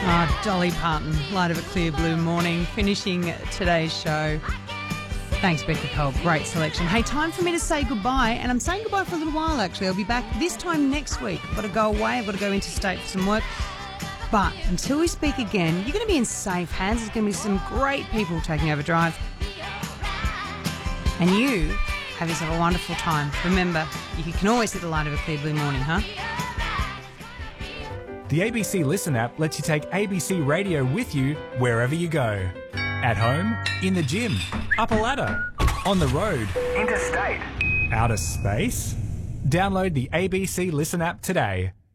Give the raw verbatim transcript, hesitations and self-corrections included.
Ah, Dolly Parton, Light of a Clear Blue Morning, finishing today's show. Thanks, Becky Cole. Great selection. Hey, time for me to say goodbye, and I'm saying goodbye for a little while, actually. I'll be back this time next week. I've got to go away. I've got to go interstate for some work. But until we speak again, you're going to be in safe hands. There's going to be some great people taking over Drive. And you have yourself a wonderful time. Remember, you can always hit the Light of a Clear Blue Morning, huh? The A B C Listen app lets you take A B C Radio with you wherever you go. At home, in the gym, up a ladder, on the road, interstate, outer space. Download the A B C Listen app today.